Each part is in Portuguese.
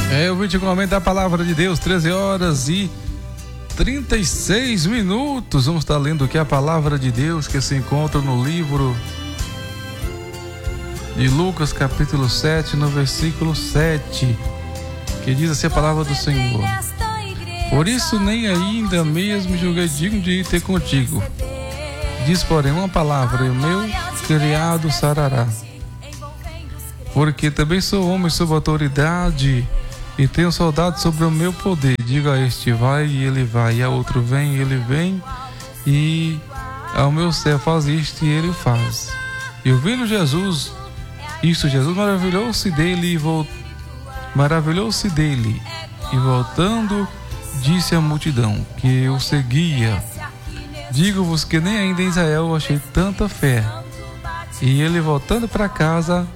O vídeo com o momento da palavra de Deus, 13 horas e 36 minutos. Vamos estar lendo aqui a palavra de Deus que se encontra no livro de Lucas, capítulo 7, no versículo 7, que diz assim a palavra do Senhor: por isso nem ainda mesmo julguei digno de ir ter contigo. Diz, porém, uma palavra, e o meu criado sarará. Porque também sou homem sob autoridade, e tenho soldado sobre o meu poder. Diga a este, vai, e ele vai. E a outro, vem, e ele vem. E ao meu servo, faz isto, e ele faz. E ouvindo Jesus maravilhou-se dele, e voltando, disse à multidão que o seguia: digo-vos que nem ainda em Israel achei tanta fé. E ele, voltando para casa,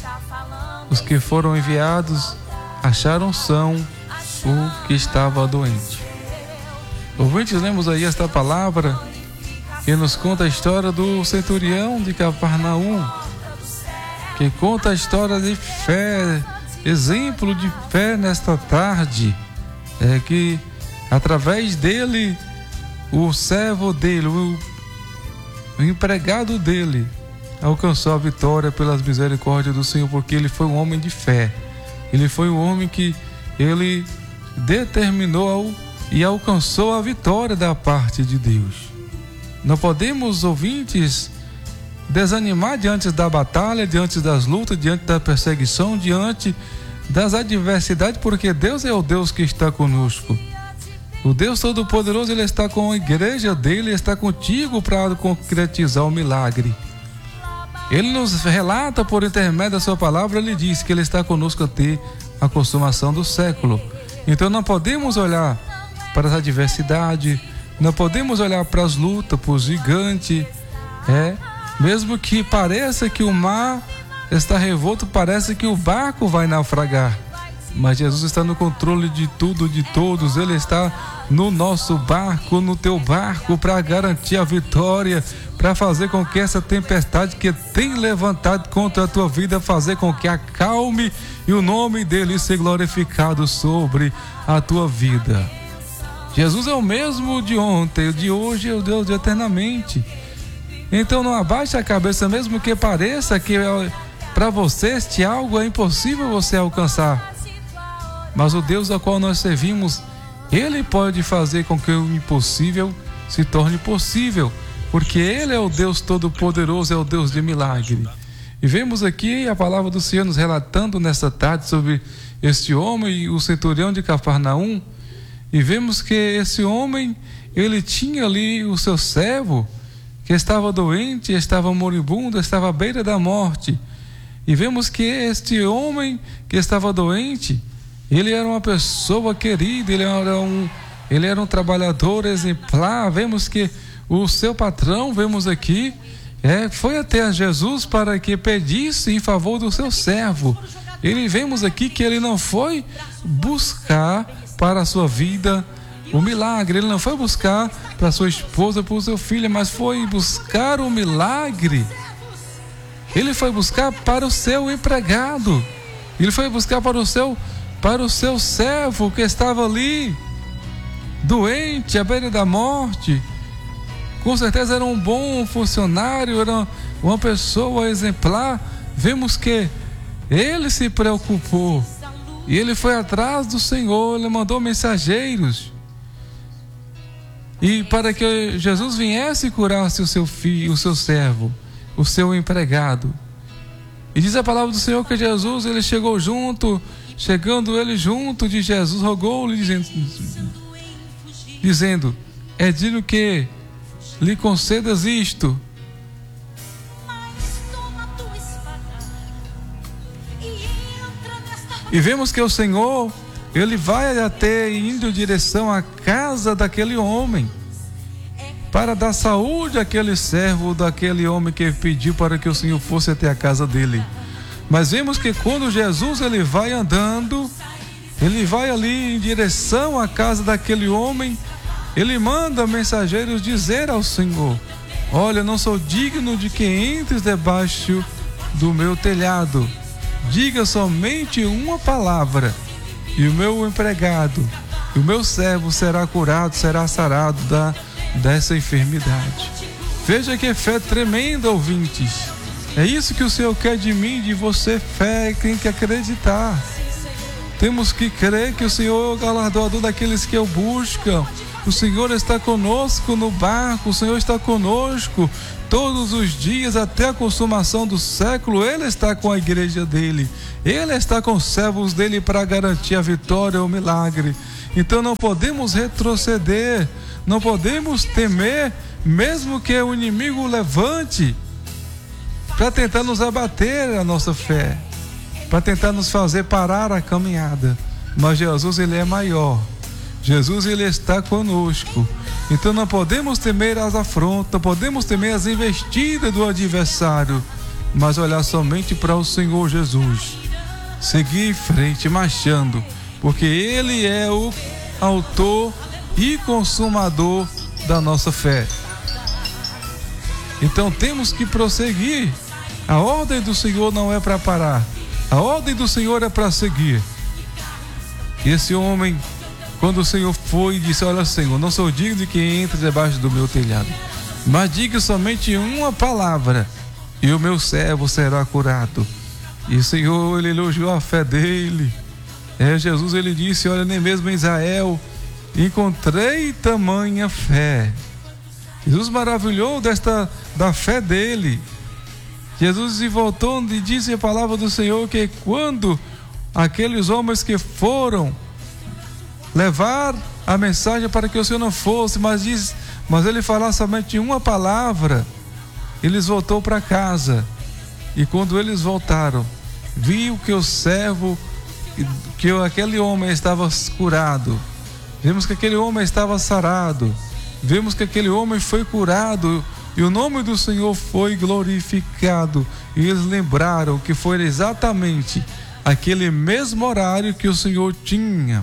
os que foram enviados acharam são o que estava doente. Ouvintes, lemos aí esta palavra que nos conta a história do centurião de Cafarnaum, que conta a história de fé, exemplo de fé nesta tarde, que através dele, o servo dele, o empregado dele, alcançou a vitória pelas misericórdias do Senhor, porque ele foi um homem de fé. Ele foi um homem que ele determinou e alcançou a vitória da parte de Deus. Não podemos, ouvintes, desanimar diante da batalha, diante das lutas, diante da perseguição, diante das adversidades, porque Deus é o Deus que está conosco. O Deus Todo-Poderoso, Ele está com a igreja dele, Ele está contigo para concretizar o milagre. Ele nos relata por intermédio da sua palavra, Ele diz que Ele está conosco até a consumação do século. Então não podemos olhar para as adversidades, não podemos olhar para as lutas, para os gigantes, mesmo que pareça que o mar está revolto, parece que o barco vai naufragar, mas Jesus está no controle de tudo, de todos. Ele está no nosso barco, no teu barco, para garantir a vitória, para fazer com que essa tempestade que tem levantado contra a tua vida, fazer com que acalme e o nome dele seja glorificado sobre a tua vida. Jesus é o mesmo de ontem, de hoje, é o Deus de eternamente. Então não abaixe a cabeça, mesmo que pareça que para você este algo é impossível você alcançar. Mas o Deus a qual nós servimos, Ele pode fazer com que o impossível se torne possível, porque Ele é o Deus Todo-Poderoso, é o Deus de milagre. E vemos aqui a palavra do Senhor nos relatando nesta tarde sobre este homem, o centurião de Cafarnaum, e vemos que esse homem, ele tinha ali o seu servo, que estava doente, estava moribundo, estava à beira da morte. E vemos que este homem que estava doente, ele era uma pessoa querida, ele era um trabalhador exemplar. Vemos que o seu patrão, vemos aqui, foi até a Jesus para que pedisse em favor do seu servo. Vemos aqui que ele não foi buscar para a sua vida o milagre, ele não foi buscar para sua esposa, para o seu filho, mas foi buscar o milagre. Ele foi buscar para o seu empregado, ele foi buscar para o seu servo que estava ali, doente, à beira da morte. Com certeza era um bom funcionário, era uma pessoa exemplar. Vemos que ele se preocupou e ele foi atrás do Senhor, ele mandou mensageiros, e para que Jesus viesse e curasse o seu filho, o seu servo, o seu empregado. E diz a palavra do Senhor que Jesus, ele chegando ele junto de Jesus, rogou-lhe dizendo: é digno que lhe concedas isto. E vemos que o Senhor, ele vai até indo em direção à casa daquele homem, para dar saúde àquele servo, daquele homem que pediu para que o Senhor fosse até a casa dele. Mas vemos que quando Jesus, ele vai andando, ele vai ali em direção à casa daquele homem, ele manda mensageiros dizer ao Senhor: olha, não sou digno de que entres debaixo do meu telhado, diga somente uma palavra e o meu empregado, o meu servo será curado, será sarado dessa enfermidade. Veja que fé tremenda, ouvintes. É isso que o Senhor quer de mim, de você. Fé, tem que acreditar. Temos que crer que o Senhor é o galardoador daqueles que o buscam. O Senhor está conosco no barco, o Senhor está conosco todos os dias até a consumação do século. Ele está com a igreja dele, ele está com os servos dele para garantir a vitória, o milagre. Então não podemos retroceder, não podemos temer, mesmo que o inimigo levante para tentar nos abater a nossa fé, para tentar nos fazer parar a caminhada. Mas Jesus, ele é maior. Jesus, ele está conosco. Então não podemos temer as afrontas, não podemos temer as investidas do adversário, mas olhar somente para o Senhor Jesus. Seguir em frente, marchando, porque ele é o autor e consumador da nossa fé. Então temos que prosseguir. A ordem do Senhor não é para parar, a ordem do Senhor é para seguir. Esse homem, quando o Senhor foi e disse: olha, Senhor, não sou digno de que entre debaixo do meu telhado, mas diga somente uma palavra e o meu servo será curado. E o Senhor, ele elogiou a fé dele. Jesus, ele disse: olha, nem mesmo em Israel encontrei tamanha fé. Jesus maravilhou da fé dele. Jesus se voltou e disse a palavra do Senhor que quando aqueles homens que foram levar a mensagem para que o Senhor não fosse, mas ele falasse somente uma palavra, eles voltou para casa. E quando eles voltaram, viu que o servo, que aquele homem estava curado. Vimos que aquele homem estava sarado. Vimos que aquele homem foi curado e o nome do Senhor foi glorificado. E eles lembraram que foi exatamente aquele mesmo horário que o Senhor tinha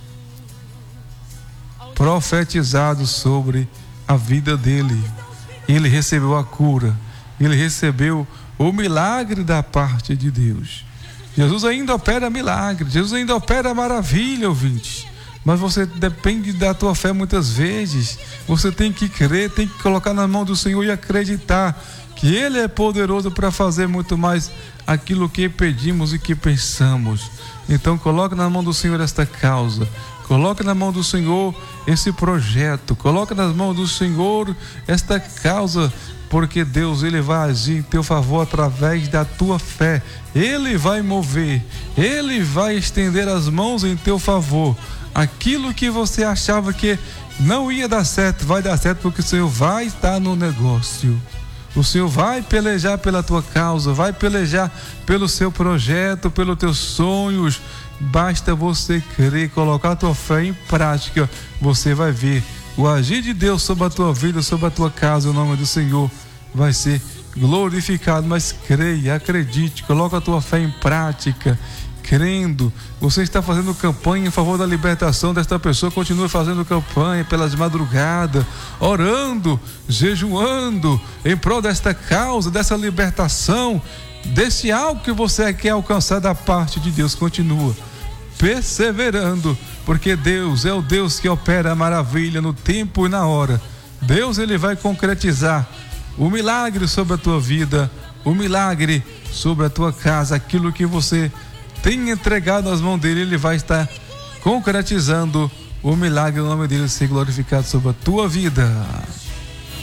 profetizado sobre a vida dele. Ele recebeu a cura, ele recebeu o milagre da parte de Deus. Jesus ainda opera milagre, Jesus ainda opera maravilha, ouvinte. Mas você depende da tua fé muitas vezes. Você tem que crer, tem que colocar na mão do Senhor e acreditar que Ele é poderoso para fazer muito mais aquilo que pedimos e que pensamos. Então coloque na mão do Senhor esta causa, coloque na mão do Senhor esse projeto, coloque nas mãos do Senhor esta causa, porque Deus, ele vai agir em teu favor através da tua fé. Ele vai mover, ele vai estender as mãos em teu favor. Aquilo que você achava que não ia dar certo, vai dar certo, porque o Senhor vai estar no negócio. O Senhor vai pelejar pela tua causa, vai pelejar pelo seu projeto, pelos teus sonhos. Basta você crer, colocar a tua fé em prática. Você vai ver o agir de Deus sobre a tua vida, sobre a tua casa. O nome do Senhor vai ser glorificado. Mas creia, acredite, coloca a tua fé em prática. Crendo, você está fazendo campanha em favor da libertação desta pessoa, continue fazendo campanha pelas madrugadas, orando, jejuando em prol desta causa, dessa libertação, desse algo que você quer alcançar da parte de Deus. Continua perseverando, porque Deus é o Deus que opera a maravilha no tempo e na hora. Deus, ele vai concretizar o milagre sobre a tua vida, o milagre sobre a tua casa, aquilo que você tem entregado nas mãos dele, ele vai estar concretizando o milagre, o nome dele ser glorificado sobre a tua vida.